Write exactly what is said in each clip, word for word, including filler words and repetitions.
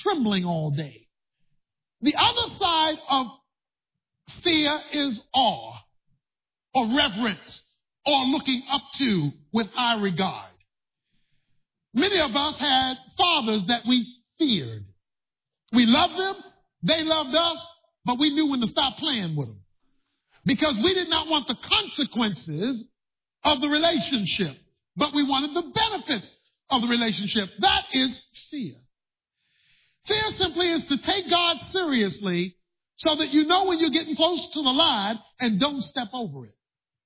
trembling all day. The other side of fear is awe or reverence or looking up to with high regard. Many of us had fathers that we feared. We loved them, they loved us, but we knew when to stop playing with them because we did not want the consequences of the relationship, but we wanted the benefits of the relationship. That is fear. Fear simply is to take God seriously so that you know when you're getting close to the line and don't step over it.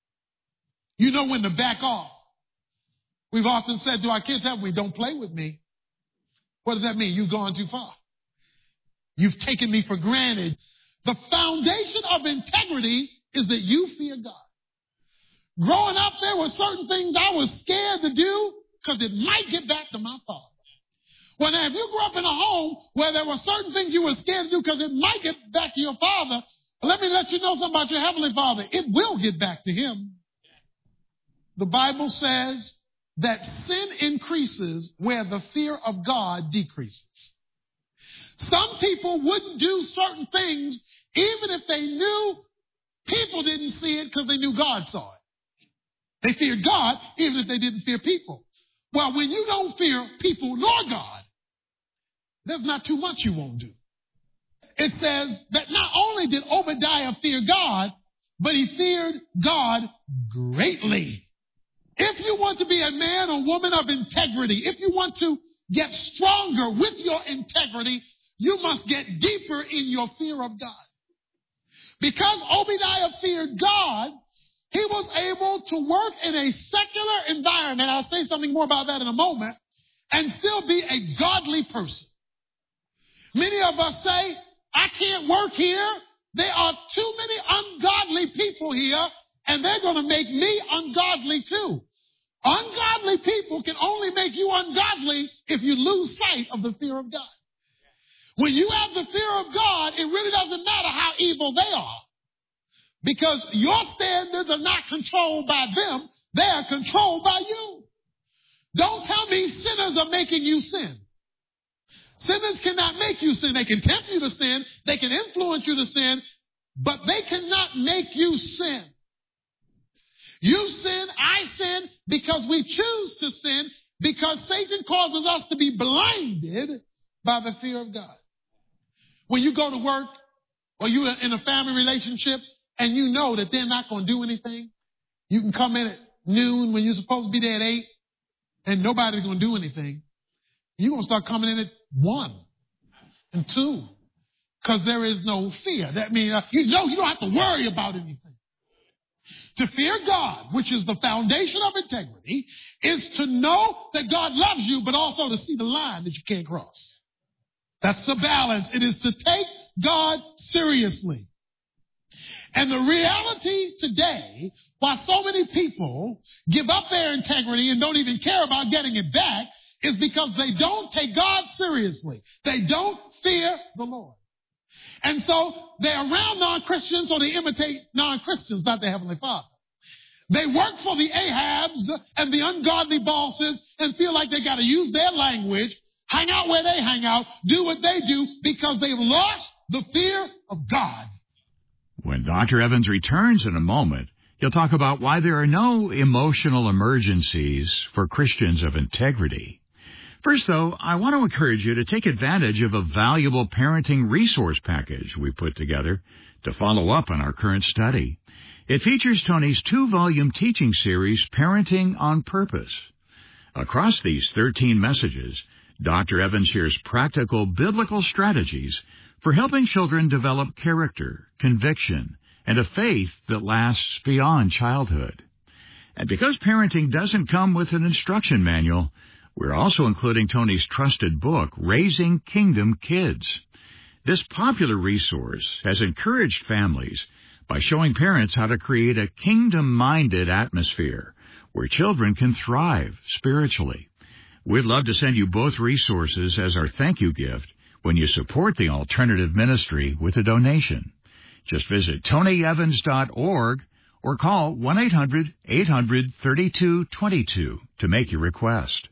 You know when to back off. We've often said to our kids, haven't we, don't play with me. What does that mean? You've gone too far. You've taken me for granted. The foundation of integrity is that you fear God. Growing up, there were certain things I was scared to do because it might get back to my father. Well, now, if you grew up in a home where there were certain things you were scared to do because it might get back to your father, let me let you know something about your heavenly Father. It will get back to him. The Bible says that sin increases where the fear of God decreases. Some people wouldn't do certain things even if they knew people didn't see it because they knew God saw it. They feared God even if they didn't fear people. Well, when you don't fear people nor God, there's not too much you won't do. It says that not only did Obadiah fear God, but he feared God greatly. If you want to be a man or woman of integrity, if you want to get stronger with your integrity, you must get deeper in your fear of God. Because Obadiah feared God, he was able to work in a secular environment, I'll say something more about that in a moment, and still be a godly person. Many of us say, I can't work here. There are too many ungodly people here, and they're going to make me ungodly too. Ungodly people can only make you ungodly if you lose sight of the fear of God. When you have the fear of God, it really doesn't matter how evil they are. Because your standards are not controlled by them. They are controlled by you. Don't tell me sinners are making you sin. Sinners cannot make you sin. They can tempt you to sin. They can influence you to sin. But they cannot make you sin. You sin, I sin, because we choose to sin, because Satan causes us to be blinded by the fear of God. When you go to work or you're in a family relationship and you know that they're not going to do anything, you can come in at noon when you're supposed to be there at eight and nobody's going to do anything. You're going to start coming in at one and two because there is no fear. That means uh, you know you don't have to worry about anything. To fear God, which is the foundation of integrity, is to know that God loves you, but also to see the line that you can't cross. That's the balance. It is to take God seriously. And the reality today, why so many people give up their integrity and don't even care about getting it back, is because they don't take God seriously. They don't fear the Lord. And so they're around non-Christians, so they imitate non-Christians, not their Heavenly Father. They work for the Ahabs and the ungodly bosses and feel like they got to use their language, hang out where they hang out, do what they do, because they've lost the fear of God. When Doctor Evans returns in a moment, he'll talk about why there are no emotional emergencies for Christians of integrity. First, though, I want to encourage you to take advantage of a valuable parenting resource package we put together to follow up on our current study. It features Tony's two-volume teaching series, Parenting on Purpose. Across these thirteen messages, Doctor Evans shares practical biblical strategies for helping children develop character, conviction, and a faith that lasts beyond childhood. And because parenting doesn't come with an instruction manual, we're also including Tony's trusted book, Raising Kingdom Kids. This popular resource has encouraged families by showing parents how to create a kingdom-minded atmosphere where children can thrive spiritually. We'd love to send you both resources as our thank you gift when you support the alternative ministry with a donation. Just visit tony evans dot org or call one eight hundred eight hundred thirty-two twenty-two to make your request.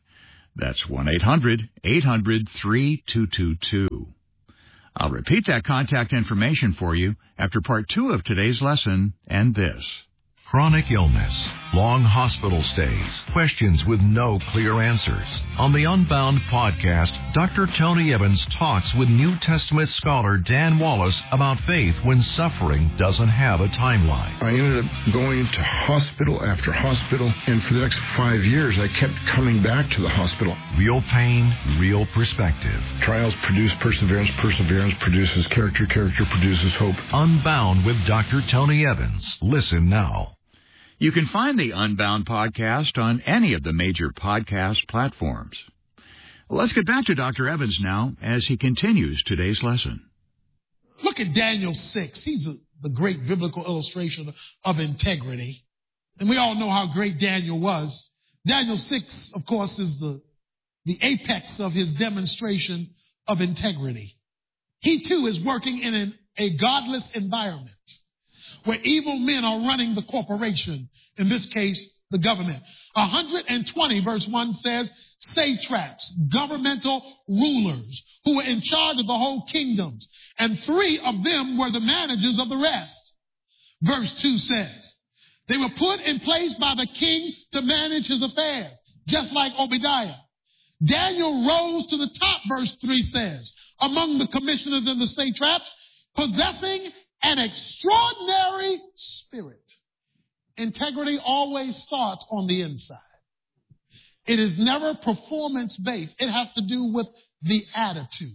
That's one eight hundred eight hundred three two two two. I'll repeat that contact information for you after part two of today's lesson and this. Chronic illness, long hospital stays, questions with no clear answers. On the Unbound podcast, Doctor Tony Evans talks with New Testament scholar Dan Wallace about faith when suffering doesn't have a timeline. I ended up going to hospital after hospital, and for the next five years, I kept coming back to the hospital. Real pain, real perspective. Trials produce perseverance, perseverance produces character, character produces hope. Unbound with Doctor Tony Evans. Listen now. You can find the Unbound podcast on any of the major podcast platforms. Let's get back to Doctor Evans now as he continues today's lesson. Look at Daniel six. He's a, the great biblical illustration of integrity. And we all know how great Daniel was. Daniel six, of course, is the, the apex of his demonstration of integrity. He, too, is working in an, a godless environment, where evil men are running the corporation, in this case, the government. one hundred twenty, verse one says, satraps, governmental rulers, who were in charge of the whole kingdoms, and three of them were the managers of the rest. Verse two says, they were put in place by the king to manage his affairs, just like Obadiah. Daniel rose to the top, verse three says, among the commissioners and the satraps, possessing an extraordinary spirit. Integrity always starts on the inside. It is never performance-based. It has to do with the attitude.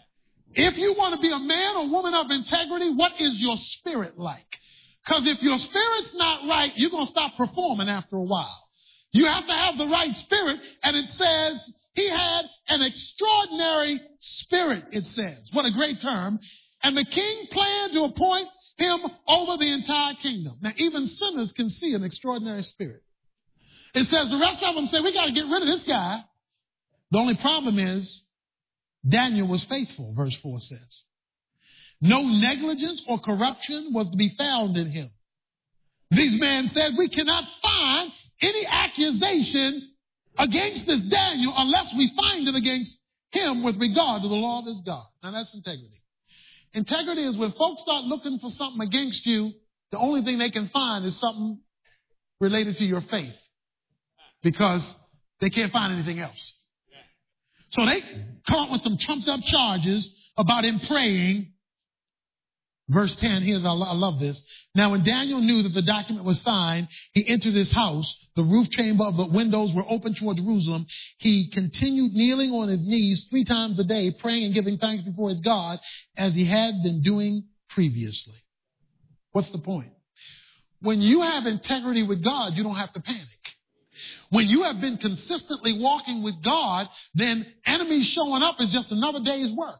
If you want to be a man or woman of integrity, what is your spirit like? Because if your spirit's not right, you're going to stop performing after a while. You have to have the right spirit, and it says he had an extraordinary spirit, it says. What a great term. And the king planned to appoint him over the entire kingdom. Now, even sinners can see an extraordinary spirit. It says the rest of them say, we got to get rid of this guy. The only problem is Daniel was faithful, verse four says. No negligence or corruption was to be found in him. These men said, we cannot find any accusation against this Daniel unless we find it against him with regard to the law of his God. Now, that's integrity. Integrity is when folks start looking for something against you, the only thing they can find is something related to your faith, because they can't find anything else. So they come up with some trumped up charges about him praying. Verse ten, here's, I love this. Now, when Daniel knew that the document was signed, he entered his house. The roof chamber of the windows were open toward Jerusalem. He continued kneeling on his knees three times a day, praying and giving thanks before his God, as he had been doing previously. What's the point? When you have integrity with God, you don't have to panic. When you have been consistently walking with God, then enemies showing up is just another day's work.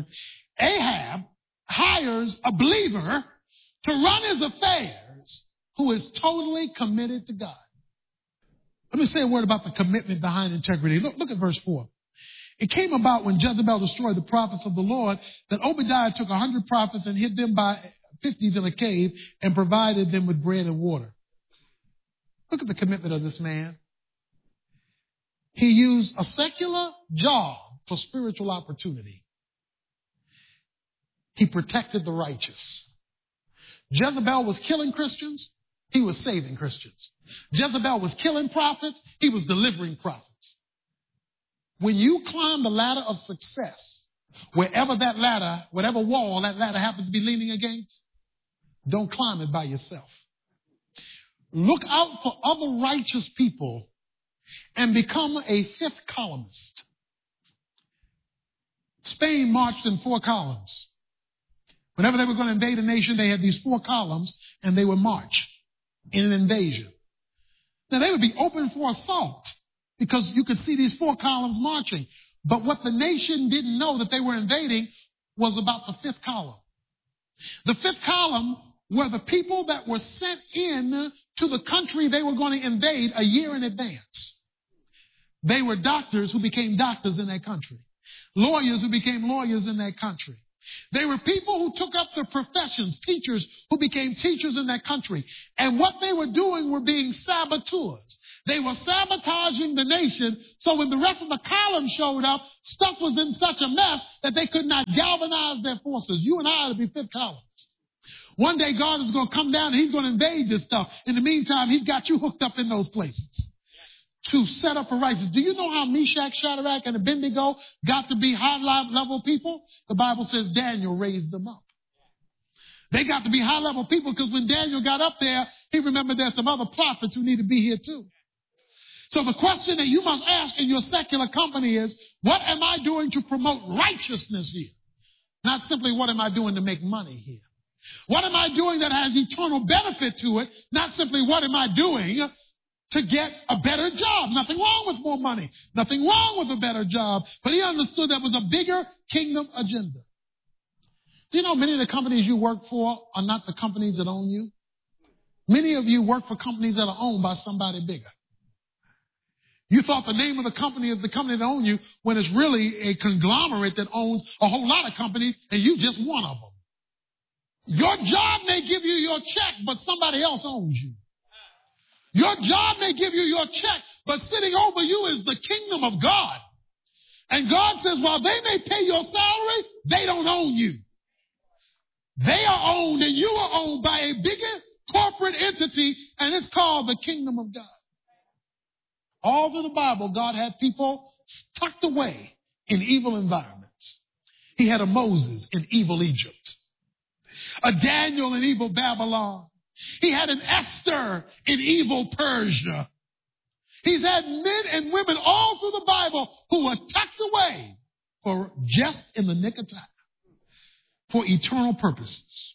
Ahab hires a believer to run his affairs who is totally committed to God. Let me say a word about the commitment behind integrity. Look, look at verse four. It came about when Jezebel destroyed the prophets of the Lord that Obadiah took a hundred prophets and hid them by fifties in a cave and provided them with bread and water. Look at the commitment of this man. He used a secular job for spiritual opportunity. He protected the righteous. Jezebel was killing Christians. He was saving Christians. Jezebel was killing prophets. He was delivering prophets. When you climb the ladder of success, wherever that ladder, whatever wall that ladder happens to be leaning against, don't climb it by yourself. Look out for other righteous people and become a fifth columnist. Spain marched in four columns. Whenever they were going to invade a nation, they had these four columns, and they would march in an invasion. Now, they would be open for assault because you could see these four columns marching. But what the nation didn't know that they were invading was about the fifth column. The fifth column were the people that were sent in to the country they were going to invade a year in advance. They were doctors who became doctors in that country. Lawyers who became lawyers in that country. They were people who took up their professions, teachers who became teachers in that country. And what they were doing were being saboteurs. They were sabotaging the nation. So when the rest of the column showed up, stuff was in such a mess that they could not galvanize their forces. You and I are to be fifth columnists. One day God is going to come down and he's going to invade this stuff. In the meantime, he's got you hooked up in those places to set up for righteousness. Do you know how Meshach, Shadrach, and Abednego got to be high-level people? The Bible says Daniel raised them up. They got to be high-level people because when Daniel got up there, he remembered there's some other prophets who need to be here too. So the question that you must ask in your secular company is, what am I doing to promote righteousness here? Not simply what am I doing to make money here. What am I doing that has eternal benefit to it? Not simply what am I doing to get a better job. Nothing wrong with more money. Nothing wrong with a better job. But he understood there was a bigger kingdom agenda. Do you know many of the companies you work for are not the companies that own you? Many of you work for companies that are owned by somebody bigger. You thought the name of the company is the company that owns you when it's really a conglomerate that owns a whole lot of companies and you just one of them. Your job may give you your check, but somebody else owns you. Your job may give you your check, but sitting over you is the kingdom of God. And God says, while they may pay your salary, they don't own you. They are owned and you are owned by a bigger corporate entity, and it's called the kingdom of God. All through the Bible, God had people tucked away in evil environments. He had a Moses in evil Egypt, a Daniel in evil Babylon. He had an Esther in evil Persia. He's had men and women all through the Bible who were tucked away for just in the nick of time for eternal purposes.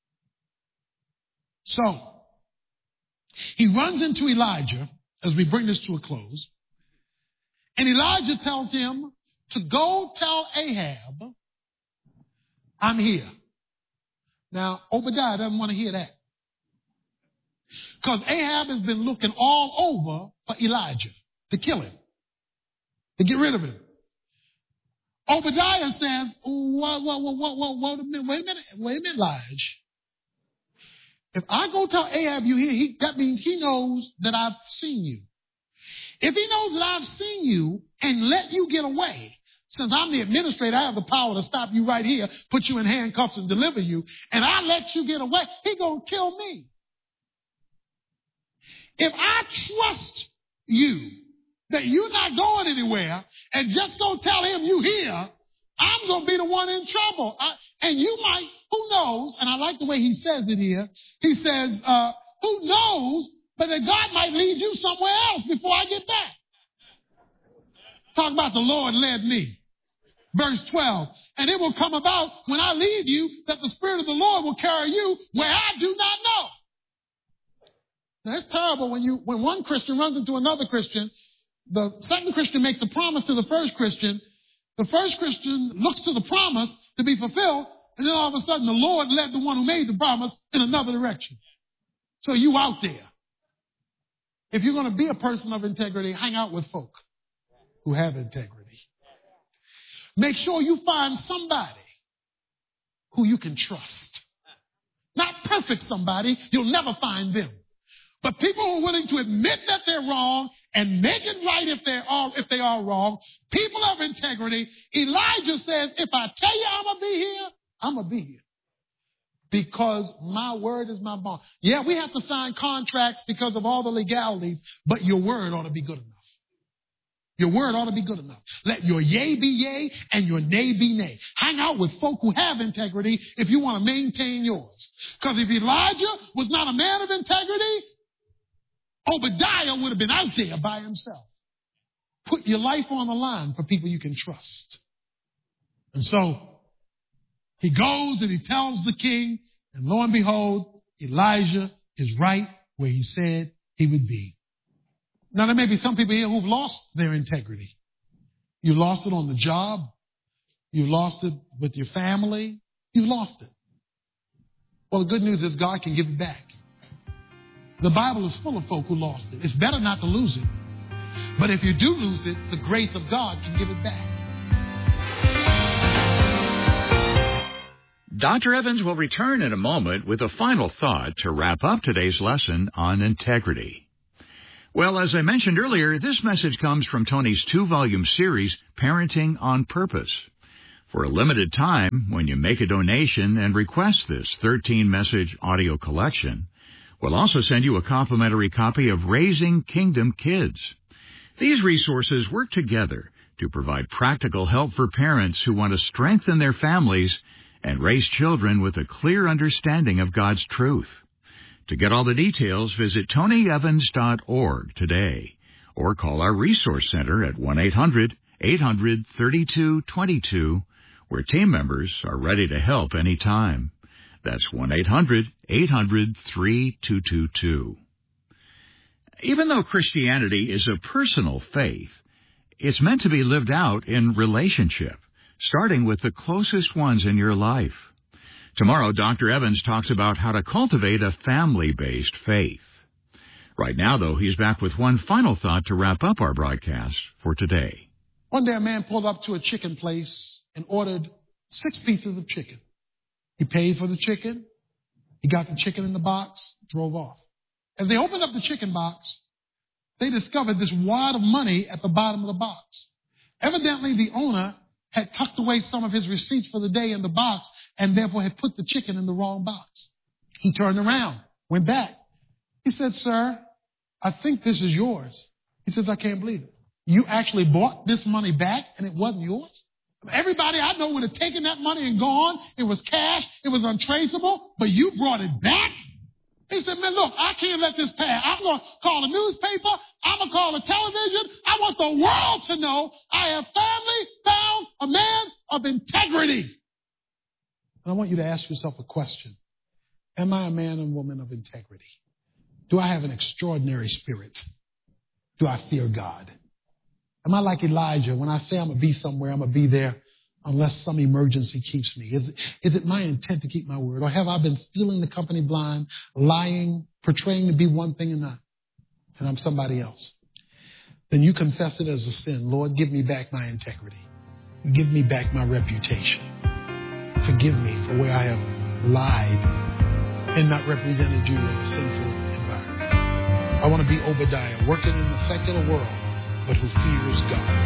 So, he runs into Elijah as we bring this to a close. And Elijah tells him to go tell Ahab, I'm here. Now, Obadiah doesn't want to hear that. Because Ahab has been looking all over for Elijah to kill him, to get rid of him. Obadiah says, whoa, whoa, whoa, whoa, whoa, wait a minute, wait a minute, wait a minute, Elijah. If I go tell Ahab you here, he, that means he knows that I've seen you. If he knows that I've seen you and let you get away, since I'm the administrator, I have the power to stop you right here, put you in handcuffs and deliver you, and I let you get away, he gonna kill me. If I trust you that you're not going anywhere and just go tell him you here, I'm going to be the one in trouble. I, and you might, who knows, and I like the way he says it here. He says, uh, who knows, but that God might lead you somewhere else before I get back. Talk about the Lord led me. Verse twelve, and it will come about when I leave you that the Spirit of the Lord will carry you where I do not know. Now, it's terrible when you when one Christian runs into another Christian. The second Christian makes a promise to the first Christian. The first Christian looks to the promise to be fulfilled, and then all of a sudden the Lord led the one who made the promise in another direction. So you out there. If you're going to be a person of integrity, hang out with folk who have integrity. Make sure you find somebody who you can trust. Not perfect somebody, you'll never find them. But people who are willing to admit that they're wrong and make it right if they are if they are wrong, people of integrity. Elijah says, if I tell you I'm going to be here, I'm going to be here. Because my word is my bond. Yeah, we have to sign contracts because of all the legalities, but your word ought to be good enough. Your word ought to be good enough. Let your yea be yea and your nay be nay. Hang out with folk who have integrity if you want to maintain yours. Because if Elijah was not a man of integrity, Obadiah would have been out there by himself. Put your life on the line for people you can trust. And so he goes and he tells the king, and lo and behold, Elijah is right where he said he would be. Now, there may be some people here who've lost their integrity. You lost it on the job. You lost it with your family. You lost it. Well, the good news is God can give it back. The Bible is full of folk who lost it. It's better not to lose it. But if you do lose it, the grace of God can give it back. Doctor Evans will return in a moment with a final thought to wrap up today's lesson on integrity. Well, as I mentioned earlier, this message comes from Tony's two-volume series, Parenting on Purpose. For a limited time, when you make a donation and request this thirteen-message audio collection, we'll also send you a complimentary copy of Raising Kingdom Kids. These resources work together to provide practical help for parents who want to strengthen their families and raise children with a clear understanding of God's truth. To get all the details, visit tony evans dot org today or call our Resource Center at one eight hundred eight hundred thirty-two twenty-two, where team members are ready to help anytime. That's one eight hundred eight hundred thirty-two twenty-two. Even though Christianity is a personal faith, it's meant to be lived out in relationship, starting with the closest ones in your life. Tomorrow, Doctor Evans talks about how to cultivate a family-based faith. Right now, though, he's back with one final thought to wrap up our broadcast for today. One day a man pulled up to a chicken place and ordered six pieces of chicken. He paid for the chicken. He got the chicken in the box, drove off. As they opened up the chicken box, they discovered this wad of money at the bottom of the box. Evidently, the owner had tucked away some of his receipts for the day in the box and therefore had put the chicken in the wrong box. He turned around, went back. He said, "Sir, I think this is yours." He says, "I can't believe it. You actually bought this money back and it wasn't yours?" Everybody I know would have taken that money and gone. It was cash. It was untraceable, but you brought it back? He said, "Man, look, I can't let this pass. I'm going to call a newspaper. I'm going to call a television. I want the world to know I have family found a man of integrity." And I want you to ask yourself a question. Am I a man and woman of integrity? Do I have an extraordinary spirit? Do I fear God? Am I like Elijah? When I say I'm going to be somewhere, I'm going to be there unless some emergency keeps me. Is it, is it my intent to keep my word? Or have I been stealing the company blind, lying, portraying to be one thing and not, and I'm somebody else? Then you confess it as a sin. Lord, give me back my integrity. Give me back my reputation. Forgive me for where I have lied and not represented you in a sinful environment. I want to be Obadiah, working in the secular world, but who fears God.